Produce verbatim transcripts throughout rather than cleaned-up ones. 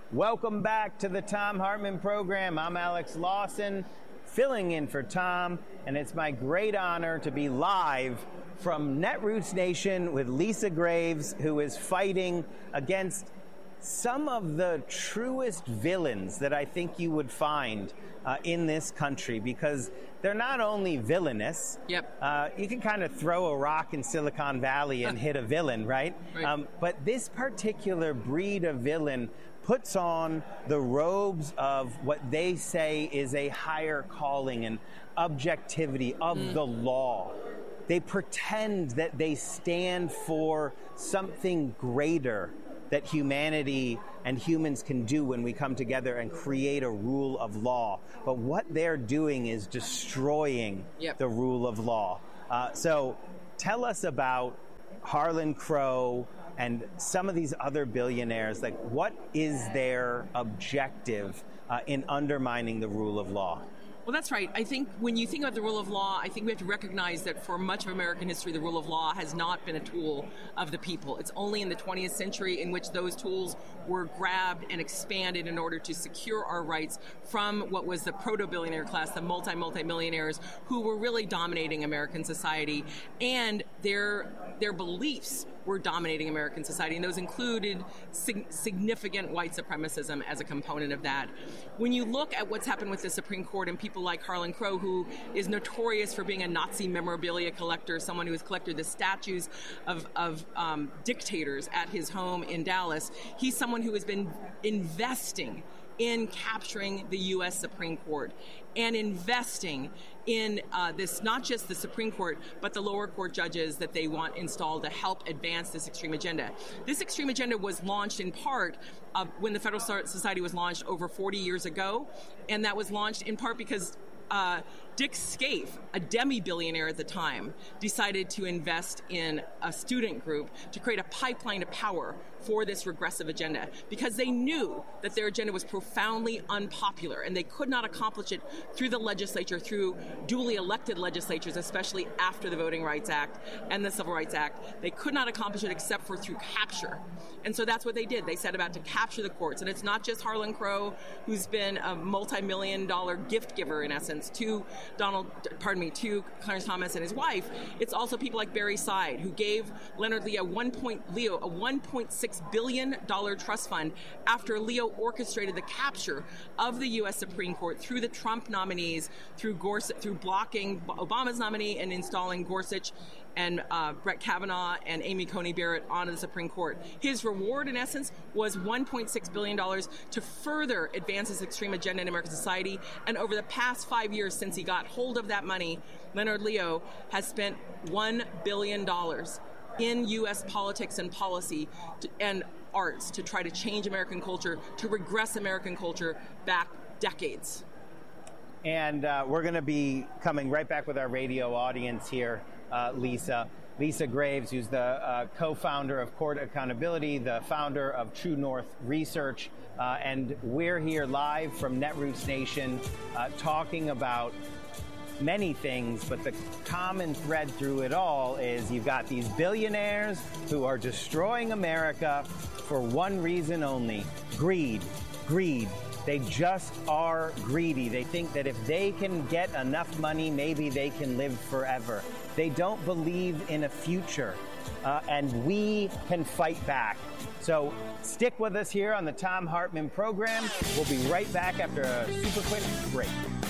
Welcome back to the Thom Hartmann program. I'm Alex Lawson, filling in for Tom, and it's my great honor to be live from Netroots Nation with Lisa Graves, who is fighting against some of the truest villains that I think you would find uh, in this country, because they're not only villainous. Yep. Uh, you can kind of throw a rock in Silicon Valley and hit a villain, right? Right. Um, but this particular breed of villain puts on the robes of what they say is a higher calling and objectivity of mm. the law. They pretend that they stand for something greater that humanity and humans can do when we come together and create a rule of law. But what they're doing is destroying yep. the rule of law. Uh, so tell us about Harlan Crow and some of these other billionaires. Like, what is their objective uh, in undermining the rule of law? Well, that's right. I think when you think about the rule of law, I think we have to recognize that for much of American history, the rule of law has not been a tool of the people. It's only in the twentieth century in which those tools were grabbed and expanded in order to secure our rights from what was the proto-billionaire class, the multi-multi-millionaires who were really dominating American society, and their their beliefs were dominating American society, and those included sig- significant white supremacism as a component of that. When you look at what's happened with the Supreme Court and people like Harlan Crow, who is notorious for being a Nazi memorabilia collector, someone who has collected the statues of, of um, dictators at his home in Dallas, he's someone who has been investing in capturing the U S Supreme Court and investing in uh, this, not just the Supreme Court, but the lower court judges that they want installed to help advance this extreme agenda. This extreme agenda was launched in part uh, when the Federal Society was launched over forty years ago, and that was launched in part because Uh, Dick Scaife, a demi-billionaire at the time, decided to invest in a student group to create a pipeline to power for this regressive agenda, because they knew that their agenda was profoundly unpopular and they could not accomplish it through the legislature, through duly elected legislatures, especially after the Voting Rights Act and the Civil Rights Act. They could not accomplish it except for through capture. And so that's what they did. They set about to capture the courts. And it's not just Harlan Crow, who's been a multi-million dollar gift giver, in essence, to Donald, pardon me, to Clarence Thomas and his wife. It's also people like Barry Seid, who gave Leonard Leo one point Leo a one point six billion dollars trust fund after Leo orchestrated the capture of the U S Supreme Court through the Trump nominees, through Gorsuch, through blocking Obama's nominee and installing Gorsuch and uh, Brett Kavanaugh and Amy Coney Barrett onto the Supreme Court. His reward, in essence, was one point six billion dollars to further advance this extreme agenda in American society. And over the past five years since he got hold of that money, Leonard Leo has spent one billion dollars in U S politics and policy to, and arts to try to change American culture, to regress American culture back decades. And uh, we're going to be coming right back with our radio audience here, uh, Lisa. Lisa Graves, who's the uh, co-founder of Court Accountability, the founder of True North Research, uh, and we're here live from Netroots Nation uh, talking about many things, but the common thread through it all is you've got these billionaires who are destroying America for one reason only: greed, greed. They just are greedy. They think that if they can get enough money, maybe they can live forever. They don't believe in a future, uh, and we can fight back. So stick with us here on the Thom Hartmann program. We'll be right back after a super quick break.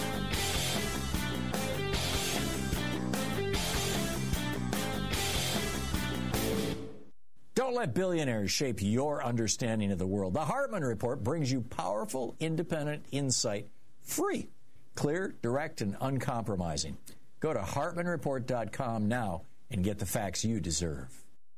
Don't let billionaires shape your understanding of the world. The Hartmann Report brings you powerful, independent insight, free, clear, direct, and uncompromising. Go to Hartmann Report dot com now and get the facts you deserve.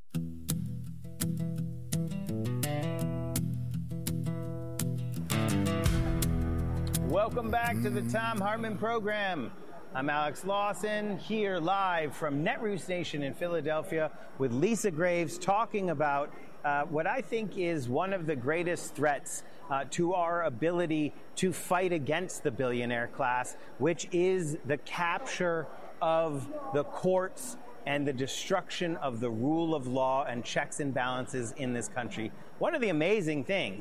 Welcome back to the Thom Hartmann program. I'm Alex Lawson, here live from Netroots Nation in Philadelphia with Lisa Graves, talking about uh, what I think is one of the greatest threats uh, to our ability to fight against the billionaire class, which is the capture of the courts and the destruction of the rule of law and checks and balances in this country. One of the amazing things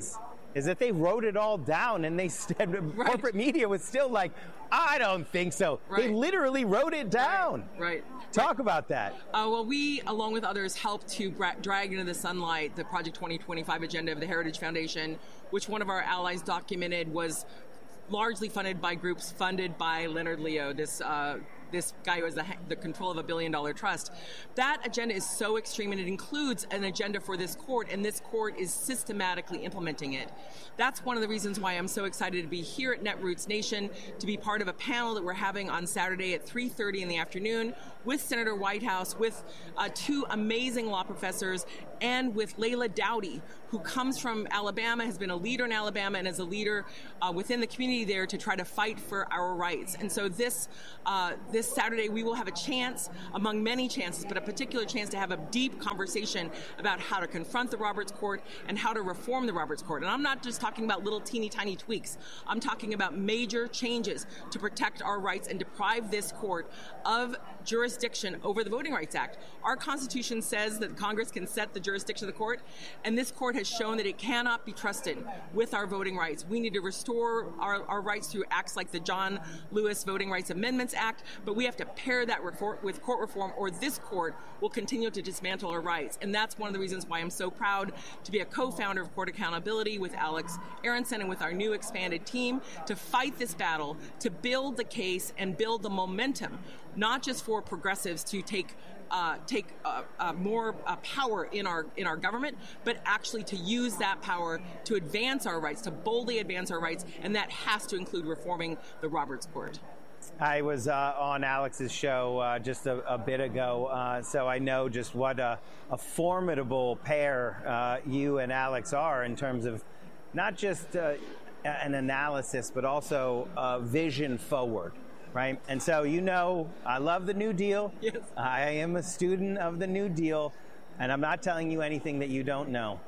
is that they wrote it all down, and they said right. corporate media was still like, I don't think so. Right. They literally wrote it down. Right. right. Talk right. about that. Uh, well, we, along with others, helped to bra- drag into the sunlight the Project twenty twenty-five agenda of the Heritage Foundation, which one of our allies documented was largely funded by groups funded by Leonard Leo, this uh, this guy who has the, the control of a billion dollar trust. That agenda is so extreme, and it includes an agenda for this court, and this court is systematically implementing it. That's one of the reasons why I'm so excited to be here at Netroots Nation, to be part of a panel that we're having on Saturday at three thirty in the afternoon with Senator Whitehouse, with uh, two amazing law professors, and with Layla Doughty, who comes from Alabama, has been a leader in Alabama, and is a leader uh, within the community there to try to fight for our rights. And so this uh, this Saturday, we will have a chance, among many chances, but a particular chance to have a deep conversation about how to confront the Roberts Court and how to reform the Roberts Court. And I'm not just talking about little teeny tiny tweaks. I'm talking about major changes to protect our rights and deprive this court of jurisdiction over the Voting Rights Act. Our Constitution says that Congress can set the jurisdiction of the court, and this court has shown that it cannot be trusted with our voting rights. We need to restore our, our rights through acts like the John Lewis Voting Rights Amendments Act, but we have to pair that reform with court reform, or this court will continue to dismantle our rights. And that's one of the reasons why I'm so proud to be a co-founder of Court Accountability with Alex Aronson and with our new expanded team to fight this battle, to build the case and build the momentum, not just for progressives to take Uh, take uh, uh, more uh, power in our in our government, but actually to use that power to advance our rights, to boldly advance our rights, and that has to include reforming the Roberts Court. I was uh, on Alex's show uh, just a, a bit ago, uh, so I know just what a, a formidable pair uh, you and Alex are in terms of not just uh, an analysis, but also uh, vision forward. Right. And so, you know, I love the New Deal. Yes. I am a student of the New Deal, and I'm not telling you anything that you don't know.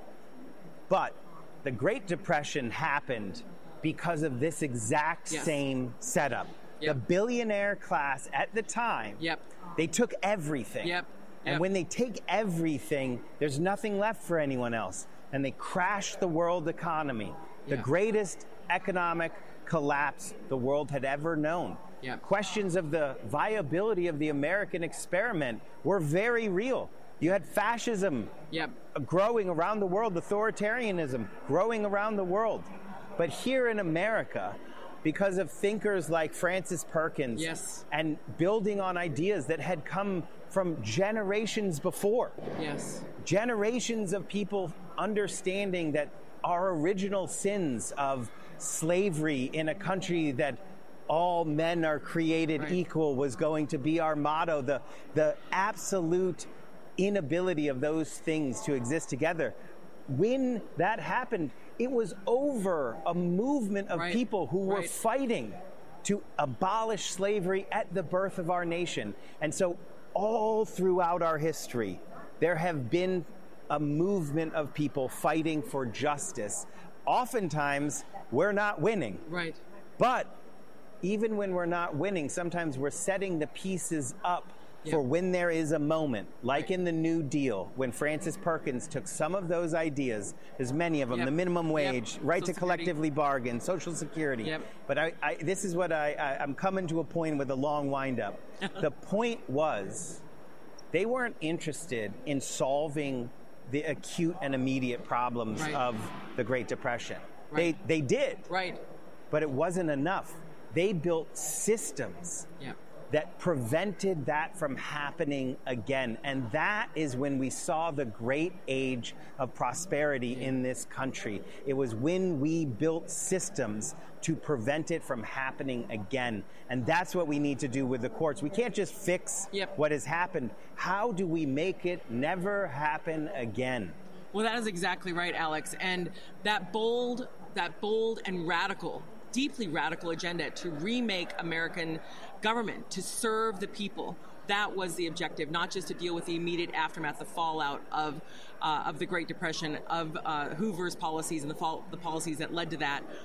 But the Great Depression happened because of this exact yes. same setup. Yep. The billionaire class at the time, yep. they took everything. Yep. And yep. when they take everything, there's nothing left for anyone else. And they crash the world economy, the yeah. greatest economic collapse the world had ever known. Yep. Questions of the viability of the American experiment were very real. You had fascism yep. growing around the world, authoritarianism growing around the world. But here in America, because of thinkers like Francis Perkins yes. and building on ideas that had come from generations before, yes. generations of people understanding that our original sins of slavery in a country that all men are created right. equal was going to be our motto, the the absolute inability of those things to exist together. When that happened, it was over a movement of right. people who were right. fighting to abolish slavery at the birth of our nation. And so all throughout our history, there have been a movement of people fighting for justice. Oftentimes, we're not winning. Right. But even when we're not winning, sometimes we're setting the pieces up yep. for when there is a moment, like right. in the New Deal, when Francis Perkins took some of those ideas, there's many of them, yep. the minimum wage, yep. right Social to collectively bargain, Social Security. Yep. But I, I, this is what I, I, I'm coming to a point with a long wind-up. The point was, they weren't interested in solving the acute and immediate problems right. of the Great Depression. Right. They, they did. Right. But it wasn't enough. They built systems yep. that prevented that from happening again. And that is when we saw the great age of prosperity yeah. in this country. It was when we built systems to prevent it from happening again. And that's what we need to do with the courts. We can't just fix yep. what has happened. How do we make it never happen again? Well, that is exactly right, Alex. And that bold, that bold and radical deeply radical agenda to remake American government, to serve the people. That was the objective, not just to deal with the immediate aftermath, the fallout of uh, of the Great Depression, of uh, Hoover's policies and the, fall, the policies that led to that.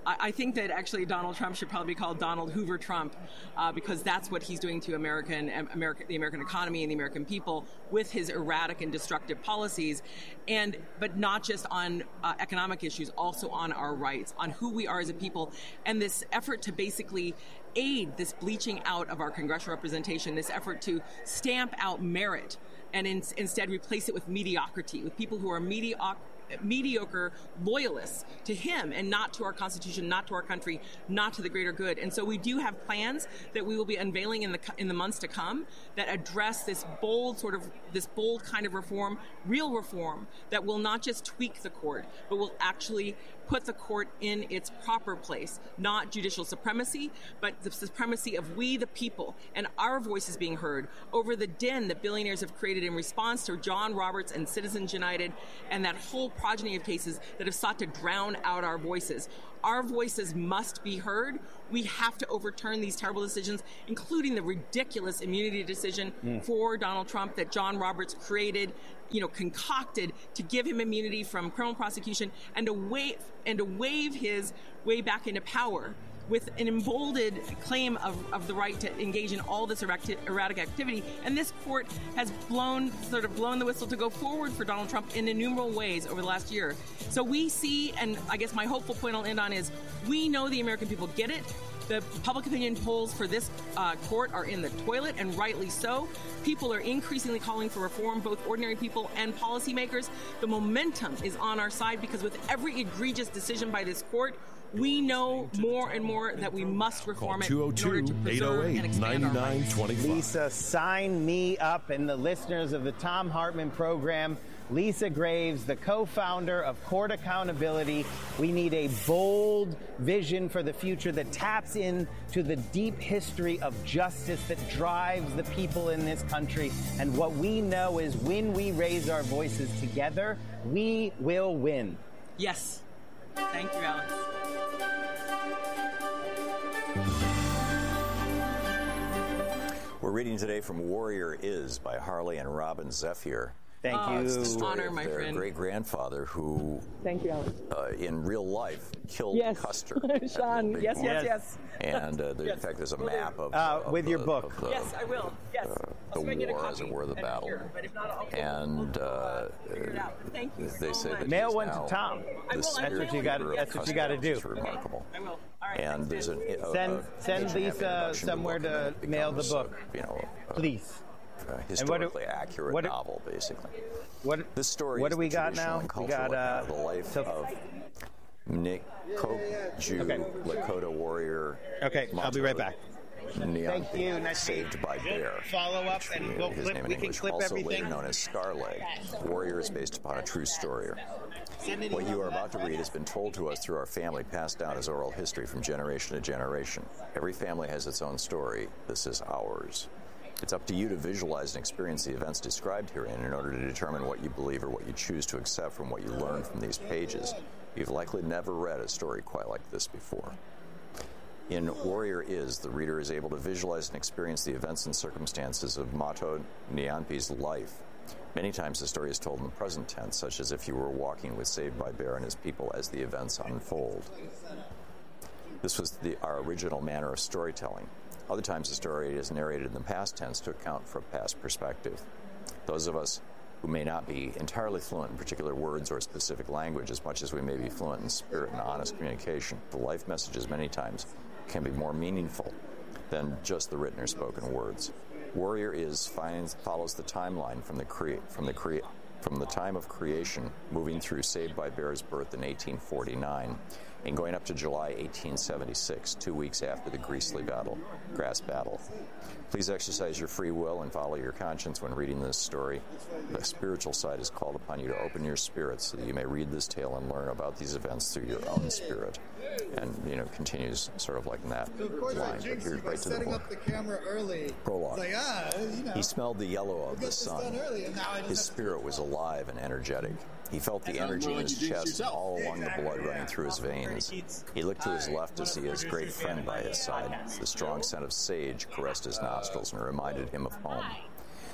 I, I think that actually Donald Trump should probably be called Donald Hoover Trump, uh, because that's what he's doing to American, American, the American economy and the American people with his erratic and destructive policies, and but not just on uh, economic issues, also on our rights, on who we are as a people, and this effort to basically aid this bleaching out of our congressional representation, this effort to stamp out merit and in, instead replace it with mediocrity, with people who are mediocre. mediocre loyalists to him and not to our Constitution, not to our country, not to the greater good. And so we do have plans that we will be unveiling in the in the months to come that address this bold sort of this bold kind of reform, real reform that will not just tweak the court, but will actually put the court in its proper place, not judicial supremacy, but the supremacy of we the people and our voices being heard over the din that billionaires have created in response to John Roberts and Citizens United and that whole progeny of cases that have sought to drown out our voices. Our voices must be heard. We have to overturn these terrible decisions, including the ridiculous immunity decision mm. for Donald Trump that John Roberts created, you know, concocted to give him immunity from criminal prosecution and to waive and to waive his way back into power with an emboldened claim of, of the right to engage in all this erratic, erratic activity. And this court has blown, sort of blown the whistle to go forward for Donald Trump in innumerable ways over the last year. So we see, and I guess my hopeful point I'll end on is, we know the American people get it. The public opinion polls for this uh, court are in the toilet, and rightly so. People are increasingly calling for reform, both ordinary people and policymakers. The momentum is on our side because with every egregious decision by this court, we know more and more that we must reform it in order to preserve and expand our rights. Lisa, sign me up, and the listeners of the Thom Hartmann program. Lisa Graves, the co-founder of Court Accountability. We need a bold vision for the future that taps into the deep history of justice that drives the people in this country. And what we know is when we raise our voices together, we will win. Yes. Thank you, Alex. We're reading today from Warrior Is by Harley and Robin Zephyr. Thank oh, you. It's the story honor, of my their friend. great-grandfather who, Thank you, Alex. Uh, in real life, killed yes. Custer. Sean, yes, yes, yes. And uh, there, yes. in fact, there's a map of, uh, of with the, your book. Of the, yes, I will. Yes. Uh, the war, as it were, the battle. Here, not, and uh, Thank you they so say much. that mail he's one now to Tom. The That's what you got. That's what you got to do. It's remarkable. I will. All right. And there's a, a send a, send a Lisa somewhere to mail the book, uh, you know, uh, please. Uh, historically do, accurate what, novel, basically. What this story? What do we is got now? We got uh, the life so, of Nikokju, okay. Lakota warrior. Okay, I'll be right back. Neon Thank you. Nice saved by bear. Follow up, and we'll his clip. name in We can English, clip also everything. later known as Starleg. Warrior is based upon a true story. What you are about to read has been told to us through our family, passed down as oral history from generation to generation. Every family has its own story. This is ours. It's up to you to visualize and experience the events described herein in order to determine what you believe or what you choose to accept from what you learn from these pages. You've likely never read a story quite like this before. In Warrior Is, the reader is able to visualize and experience the events and circumstances of Mato Niampi's life. Many times the story is told in the present tense, such as if you were walking with Saved by Bear and his people as the events unfold. This was the, our original manner of storytelling. Other times the story is narrated in the past tense to account for a past perspective. Those of us who may not be entirely fluent in particular words or specific language as much as we may be fluent in spirit and honest communication, the life messages many times can be more meaningful than just the written or spoken words. Warrior Is finds, follows the timeline from the crea- from the crea- from the time of creation, moving through Saved by Bear's birth in eighteen forty-nine, and going up to July eighteen seventy-six, two weeks after the Greasley battle, Grass Battle. Please exercise your free will and follow your conscience when reading this story. The spiritual side is called upon you to open your spirit so that you may read this tale and learn about these events through your own spirit. And, you know, continues sort of like in that so of course line. But here's right to the setting book. up the camera early. Prologue. It's like, ah, you know, he smelled the yellow of the sun. Early, and now I His spirit was alive and energetic. He felt the energy in his chest and all along the blood running through his veins. He looked to his left to see his great friend by his side. The strong scent of sage caressed his nostrils and reminded him of home.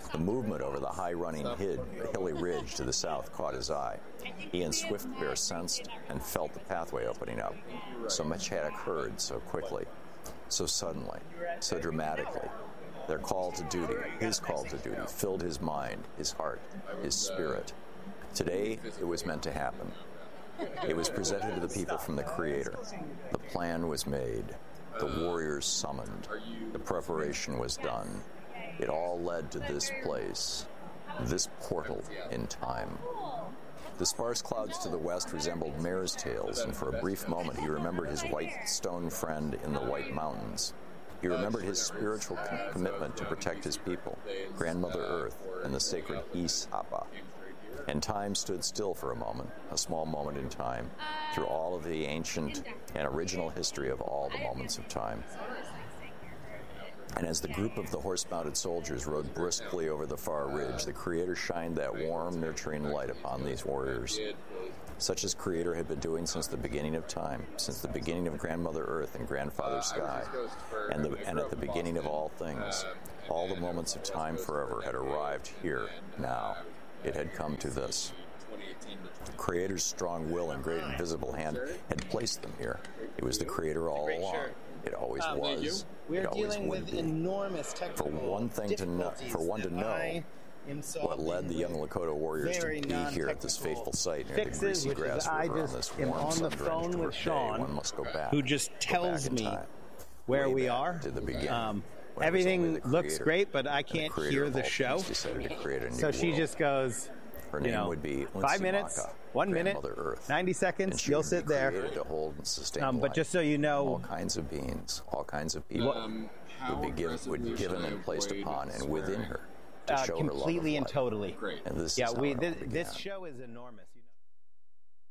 The movement over the high-running hid, hilly ridge to the south caught his eye. He and Swiftbear sensed and felt the pathway opening up. So much had occurred so quickly, so suddenly, so dramatically. Their call to duty, his call to duty, filled his mind, his heart, his spirit. Today, it was meant to happen. It was presented to the people from the Creator. The plan was made. The warriors summoned. The preparation was done. It all led to this place, this portal in time. The sparse clouds to the west resembled mare's tails, and for a brief moment he remembered his white stone friend in the White Mountains. He remembered his spiritual com- commitment to protect his people, Grandmother Earth, and the sacred Isapa. And time stood still for a moment, a small moment in time, through all of the ancient and original history of all the moments of time. And as the group of the horse-mounted soldiers rode briskly over the far ridge, the Creator shined that warm, nurturing light upon these warriors, such as Creator had been doing since the beginning of time, since the beginning of Grandmother Earth and Grandfather Sky, and, the, and at the beginning of all things. All the moments of time forever had arrived here, now. It had come to this. The Creator's strong will and great invisible hand had placed them here. It was the Creator all along. It always Um, was. We're It always dealing would with be. enormous technical For one thing to know, difficulties for one to that know I am what led the young solving Lakota warriors to very be here at this non-technical faithful site near the fixes, greasy which is grass I river on just this am warm, on the sun-drenched phone with earth day. Sean, One must go back, who just go back tells in me time, where way we back are. to the beginning, Um, when it was only everything the looks Creator, great, but I and the can't Creator hear of the all show. things decided to create a new So she world. just goes, Her you name know, would be five Unsimaka, minutes, one minute, Grandmother Earth. ninety And seconds, she you'll would be sit there. created to hold and sustain Um, but life. just so you know, all kinds of beings, all kinds of people Um, would be given, would be given and placed upon and within her to uh, show her love of completely and life. totally. Great. And this Yeah, is how we it all this, began. this show is enormous.